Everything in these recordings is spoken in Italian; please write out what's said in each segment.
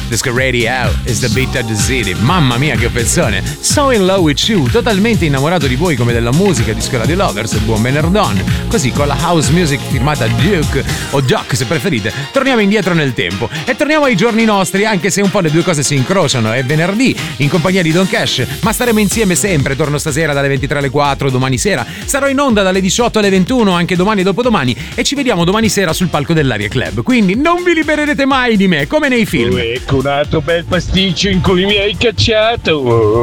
Disco Radio is the beat of the city. Mamma mia che pezzone. So in love with you, totalmente innamorato di voi come della musica. Disco Radio Lovers, buon venerdon. Così con la house music firmata Duke o Duck se preferite, torniamo indietro nel tempo e torniamo ai giorni nostri, anche se un po' le due cose si incrociano. È venerdì in compagnia di Don Cash, ma staremo insieme sempre. Torno stasera dalle 23 alle 4, domani sera sarò in onda dalle 18 alle 21, anche domani e dopodomani, e ci vediamo domani sera sul palco dell'Aria Club. Quindi non vi libererete mai di me, come nei film. Ecco un altro bel pasticcio in cui mi hai cacciato.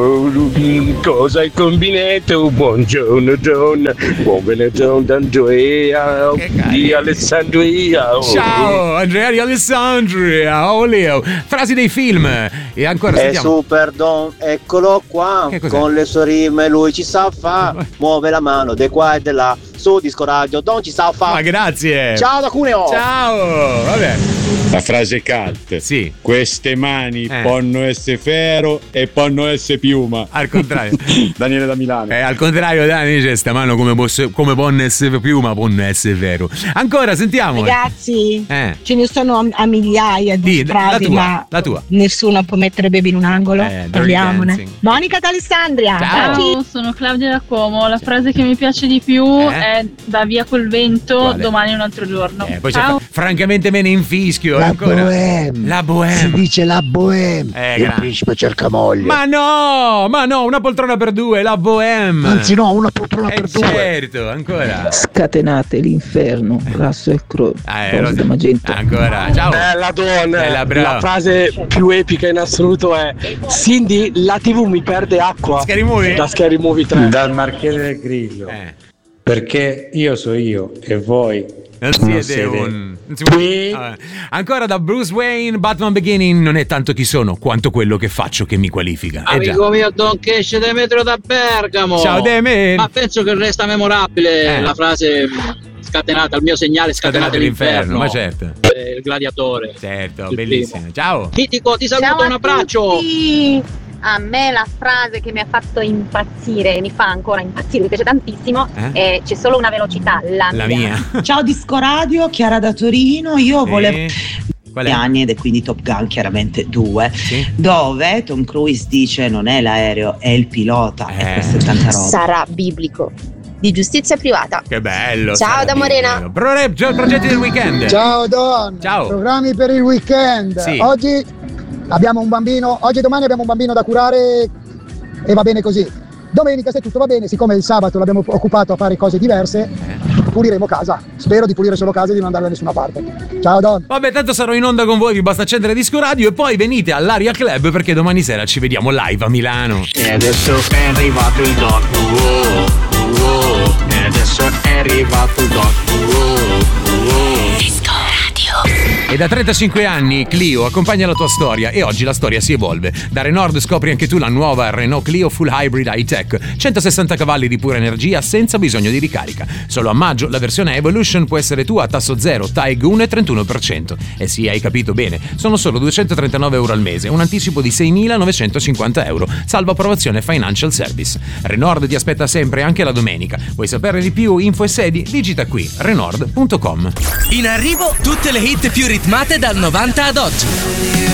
Cosa hai combinato? Buongiorno John, buon venerdì da Andrea di Alessandria. Ciao Andrea di Alessandria. Oh Leo, frasi dei film. E ancora sentiamo. Super Don, eccolo qua, con le sue rime lui ci sa fa, muove la mano de qua e de là, su Disco Radio Don ci sa fa. Ma grazie. Ciao da Cuneo. Ciao. Vabbè. La frase cult. Sì. Queste mani possono essere ferro e possono essere piuma. Al contrario. Daniele da Milano. Al contrario, Dani dice sta mano come può essere piuma, può essere vero. Ancora sentiamo. Ragazzi, ce ne sono a migliaia di frasi, ma la tua. Nessuno può mettere baby in un angolo. Parliamone. Monica d'Alessandria. Ciao, sono Claudia da Como. La frase che mi piace di più è da via col vento. Quale? Domani è un altro giorno. Poi c'è francamente me ne infischio. La ancora. Bohème. La Bohème. Si dice la Bohème. Il principe cerca moglie. Ma no, una poltrona per due, la Bohème. Anzi no, una poltrona per due. Certo, ancora. Scatenate l'inferno, Russell Crowe. Rosa Magenta. Ancora, ciao. Bella donna. Bella, la frase più epica in assoluto è: Cindy, la TV mi perde acqua. Scary Movie? Da Scary Movie 3. Dal Marchese del Grillo. Perché io so io e voi non siete ancora da Bruce Wayne, Batman Beginning. Non è tanto chi sono quanto quello che faccio che mi qualifica. Amico mio Don Cash Demetrio da Bergamo. Ciao Deme. Ma penso che resta memorabile la frase scatenata, il mio segnale scatenato l'inferno. Ma certo. Il gladiatore. Certo, bellissimo. Ciao. Mitico, ti saluto, un abbraccio. A me la frase che mi ha fatto impazzire, mi fa ancora impazzire, mi piace tantissimo, è c'è solo una velocità, la mia. Ciao Disco Radio, Chiara da Torino. Io volevo anni ed è quindi Top Gun chiaramente 2, dove Tom Cruise dice non è l'aereo, è il pilota, e questa è tanta roba. Sarà biblico. Di giustizia privata. Che bello. Ciao da Morena. Progetti del weekend. Ciao Don. Ciao. Programmi per il weekend. Sì. Oggi abbiamo un bambino, oggi e domani abbiamo un bambino da curare e va bene così. Domenica, se tutto va bene, siccome il sabato l'abbiamo occupato a fare cose diverse, puliremo casa. Spero di pulire solo casa e di non andare da nessuna parte. Ciao Don. Vabbè, tanto sarò in onda con voi, vi basta accendere Disco Radio e poi venite all'Aria Club perché domani sera ci vediamo live a Milano. E adesso è arrivato il Doc. E adesso è arrivato il Doc. Disco Radio. E da 35 anni Clio accompagna la tua storia e oggi la storia si evolve. Da Renault scopri anche tu la nuova Renault Clio Full Hybrid High-Tech, 160 cavalli di pura energia senza bisogno di ricarica. Solo a maggio la versione Evolution può essere tua a tasso zero, TAEG 1 e 31%. E sì, hai capito bene, sono solo 239 euro al mese, un anticipo di 6.950 euro, salvo approvazione Financial Service. Renault ti aspetta sempre anche la domenica. Vuoi sapere di più? Info e sedi? Digita qui Renault.com. In arrivo tutte le hit più ritmate dal 90 ad oggi.